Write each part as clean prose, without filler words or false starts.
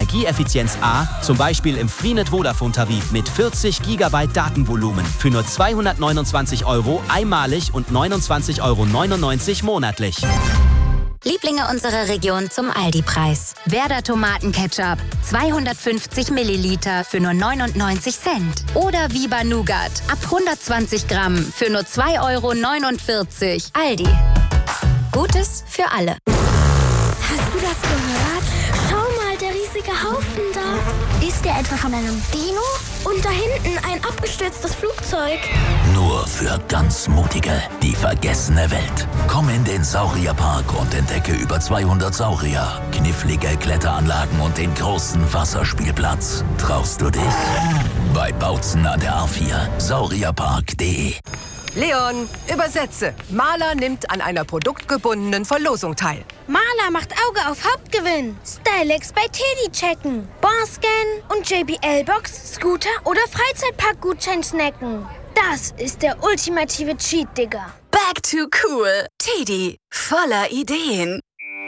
Energieeffizienz A, zum Beispiel im Freenet Vodafone-Tarif mit 40 GB Datenvolumen für nur 229 € einmalig und 29,99 € monatlich. Lieblinge unserer Region zum Aldi-Preis. Werder Tomatenketchup, 250 Milliliter für nur 99 Cent. Oder Viva Nougat, ab 120 Gramm für nur 2,49 €. Aldi. Gutes für alle. Hast du das gehört? Schau mal, der riesige Haufen da. Ist der etwa von einem Dino? Und da hinten ein abgestürztes Flugzeug. Nur für ganz Mutige. Die vergessene Welt. Komm in den Saurierpark und entdecke über 200 Saurier, knifflige Kletteranlagen und den großen Wasserspielplatz. Traust du dich? Bei Bautzen an der A4. Saurierpark.de. Leon, übersetze. Maler nimmt an einer produktgebundenen Verlosung teil. Maler macht Auge auf Hauptgewinn. Stylex bei Teddy checken. Barscan und JBL-Box, Scooter oder Freizeitpark-Gutschein snacken. Das ist der ultimative Cheat, Digga. Back to cool. Teddy, voller Ideen.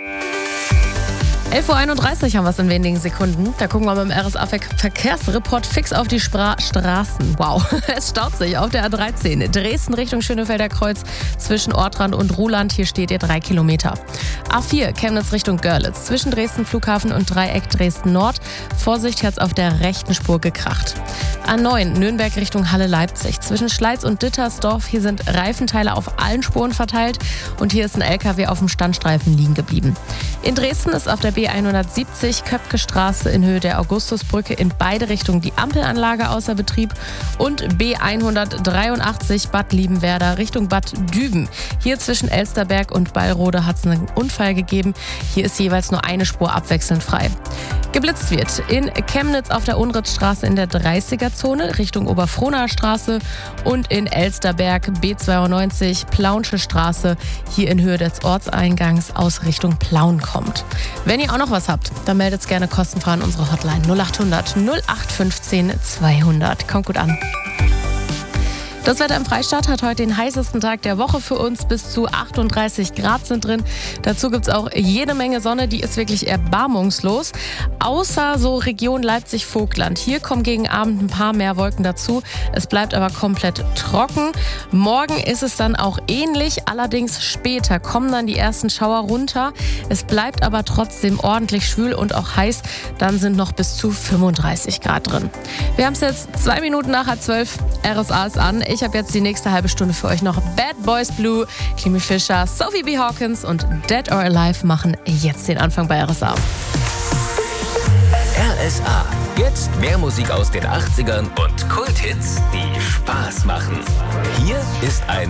11:31 Uhr haben wir es in wenigen Sekunden. Da gucken wir mit dem RSA-Verkehrsreport fix auf die Straßen. Wow, es staut sich auf der A13. Dresden Richtung Schönefelder Kreuz zwischen Ortrand und Ruhland. Hier steht ihr 3 Kilometer. A4 Chemnitz Richtung Görlitz zwischen Dresden Flughafen und Dreieck Dresden Nord. Vorsicht, hier hat's auf der rechten Spur gekracht. A9 Nürnberg Richtung Halle Leipzig zwischen Schleiz und Dittersdorf. Hier sind Reifenteile auf allen Spuren verteilt und hier ist ein LKW auf dem Standstreifen liegen geblieben. In Dresden ist auf der B170 Köpke Straße in Höhe der Augustusbrücke in beide Richtungen die Ampelanlage außer Betrieb und B183 Bad Liebenwerda Richtung Bad Düben. Hier zwischen Elsterberg und Ballrode hat es einen Unfall gegeben. Hier ist jeweils nur eine Spur abwechselnd frei. Geblitzt wird in Chemnitz auf der Unritzstraße in der 30er-Zone Richtung Oberfrohnaer Straße und in Elsterberg B92 Plaunsche Straße hier in Höhe des Ortseingangs aus Richtung Plauen kommt. Wenn ihr auch noch was habt, dann meldet es gerne kostenfrei an unsere Hotline 0800 0815 200. Kommt gut an. Das Wetter im Freistaat hat heute den heißesten Tag der Woche für uns. Bis zu 38 Grad sind drin. Dazu gibt es auch jede Menge Sonne, die ist wirklich erbarmungslos. Außer so Region Leipzig-Vogtland. Hier kommen gegen Abend ein paar mehr Wolken dazu. Es bleibt aber komplett trocken. Morgen ist es dann auch ähnlich. Allerdings später kommen dann die ersten Schauer runter. Es bleibt aber trotzdem ordentlich schwül und auch heiß. Dann sind noch bis zu 35 Grad drin. Wir haben es jetzt 2 Minuten nach 12. RSA ist an. Ich habe jetzt die nächste halbe Stunde für euch noch Bad Boys Blue, Clemie Fischer, Sophie B. Hawkins und Dead or Alive machen jetzt den Anfang bei RSA. RSA. Jetzt mehr Musik aus den 80ern und Kulthits, die Spaß machen. Hier ist ein